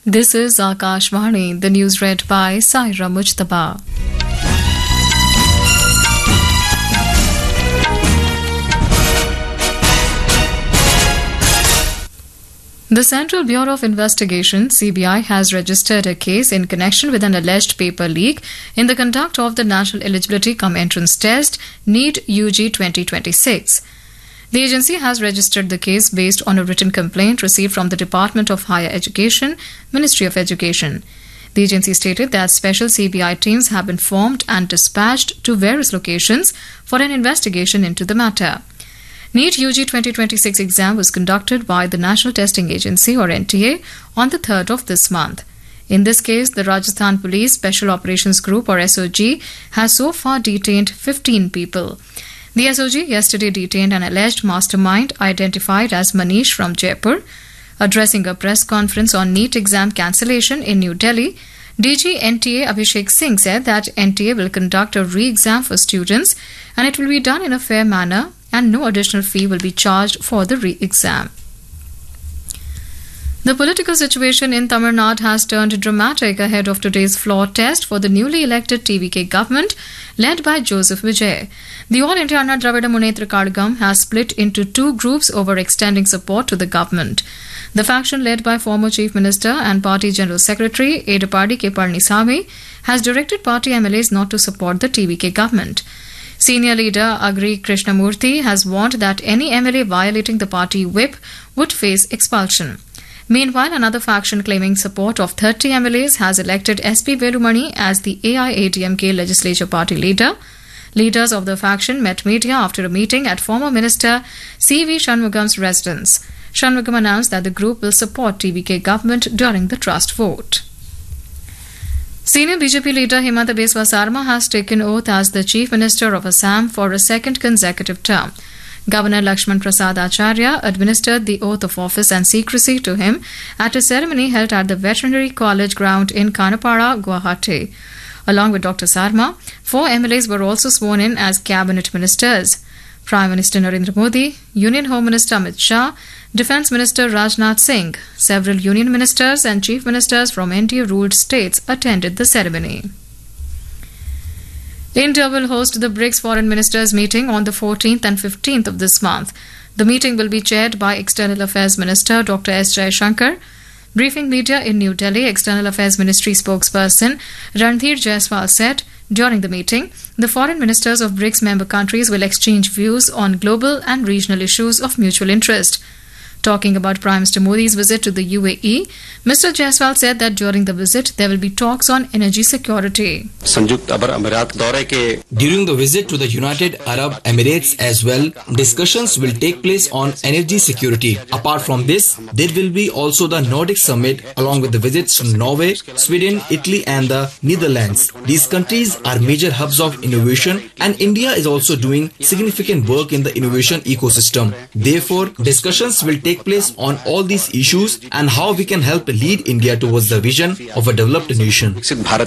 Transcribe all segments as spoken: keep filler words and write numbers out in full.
This is Akashvani, the news read by Saira Mujtaba. The Central Bureau of Investigation, C B I, has registered a case in connection with an alleged paper leak in the conduct of the National Eligibility Cum Entrance Test, NEET U G twenty twenty-six. The agency has registered the case based on a written complaint received from the Department of Higher Education, Ministry of Education. The agency stated that special C B I teams have been formed and dispatched to various locations for an investigation into the matter. NEET U G twenty twenty-six exam was conducted by the National Testing Agency, or N T A, on the third of this month. In this case, the Rajasthan Police Special Operations Group, or S O G, has so far detained fifteen people. The S O G yesterday detained an alleged mastermind identified as Manish from Jaipur. Addressing a press conference on NEET exam cancellation in New Delhi, D G N T A Abhishek Singh said that N T A will conduct a re-exam for students and it will be done in a fair manner and no additional fee will be charged for the re-exam. The political situation in Tamil Nadu has turned dramatic ahead of today's floor test for the newly elected T V K government led by Joseph Vijay. The All India Anna Dravida Munnetra Kazhagam has split into two groups over extending support to the government. The faction led by former Chief Minister and Party General Secretary Edappadi K Palaniswamy has directed party M L As not to support the T V K government. Senior leader Agri Krishnamurthy has warned that any M L A violating the party whip would face expulsion. Meanwhile, another faction claiming support of thirty M L As has elected S P Velumani as the A I A D M K legislature party leader. Leaders of the faction met media after a meeting at former Minister C V Shanmugam's residence. Shanmugam announced that the group will support T V K government during the trust vote. Senior B J P leader Himanta Biswa Sarma has taken oath as the Chief Minister of Assam for a second consecutive term. Governor Lakshman Prasad Acharya administered the oath of office and secrecy to him at a ceremony held at the Veterinary College ground in Khanapara, Guwahati. Along with Doctor Sarma, four M L As were also sworn in as cabinet ministers. Prime Minister Narendra Modi, Union Home Minister Amit Shah, Defence Minister Rajnath Singh, several Union Ministers and Chief Ministers from N D A-ruled states attended the ceremony. India will host the BRICS Foreign Ministers meeting on the fourteenth and fifteenth of this month. The meeting will be chaired by External Affairs Minister Doctor S Jaishankar. Briefing media in New Delhi, External Affairs Ministry spokesperson Randhir Jaiswal said, during the meeting, the foreign ministers of BRICS member countries will exchange views on global and regional issues of mutual interest. Talking about Prime Minister Modi's visit to the U A E, Mister Jaiswal said that during the visit there will be talks on energy security. During the visit to the United Arab Emirates as well, discussions will take place on energy security. Apart from this, there will be also the Nordic Summit along with the visits to Norway, Sweden, Italy and the Netherlands. These countries are major hubs of innovation and India is also doing significant work in the innovation ecosystem. Therefore, discussions will take place on all these issues and how we can help lead India towards the vision of a developed nation.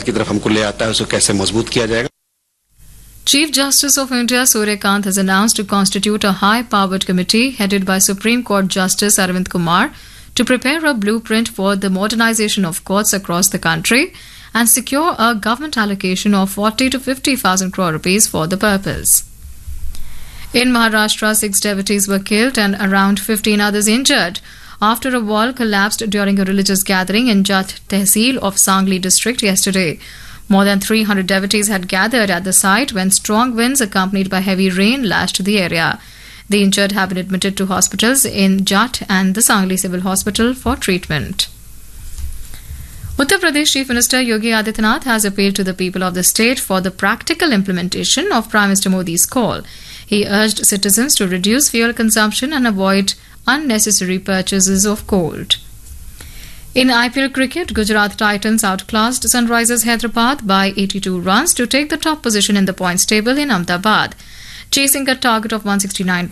Chief Justice of India Surya Kant has announced to constitute a high-powered committee headed by Supreme Court Justice Arvind Kumar to prepare a blueprint for the modernization of courts across the country and secure a government allocation of forty to fifty thousand crore rupees for the purpose. In Maharashtra, six devotees were killed and around fifteen others injured after a wall collapsed during a religious gathering in Jat Tehsil of Sangli district yesterday. More than three hundred devotees had gathered at the site when strong winds accompanied by heavy rain lashed the area. The injured have been admitted to hospitals in Jat and the Sangli Civil Hospital for treatment. Uttar Pradesh Chief Minister Yogi Adityanath has appealed to the people of the state for the practical implementation of Prime Minister Modi's call. He urged citizens to reduce fuel consumption and avoid unnecessary purchases of gold. In I P L cricket, Gujarat Titans outclassed Sunrisers Hyderabad by eighty-two runs to take the top position in the points table in Ahmedabad. Chasing a target of one hundred sixty-nine